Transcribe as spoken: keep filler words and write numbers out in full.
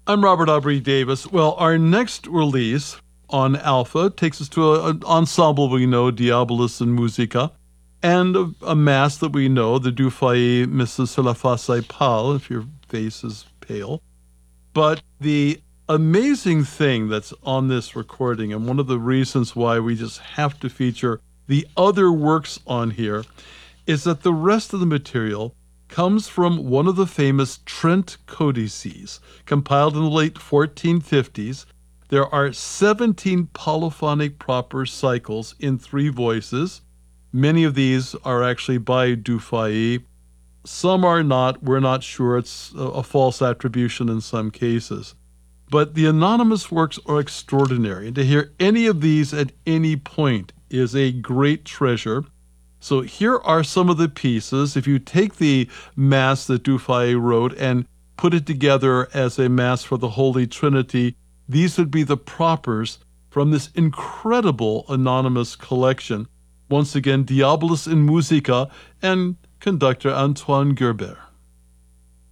I'm Robert Aubrey Davis. Well, our next release on Alpha takes us to an ensemble we know, Diabolus in Musica, and a, a mass that we know, the Du Fay Misses sur la face pâle, if your face is pale. But the amazing thing that's on this recording, and one of the reasons why we just have to feature the other works on here, is that the rest of the material comes from one of the famous Trent codices, compiled in the late fourteen fifties. There are seventeen polyphonic proper cycles in three voices. Many of these are actually by Du Fay. Some are not. We're not sure. It's a, a false attribution in some cases. But the anonymous works are extraordinary. And to hear any of these at any point is a great treasure. So here are some of the pieces. If you take the Mass that Du Fay wrote and put it together as a Mass for the Holy Trinity, these would be the propers from this incredible anonymous collection. Once again, Diabolus in Musica and conductor Antoine Gerber.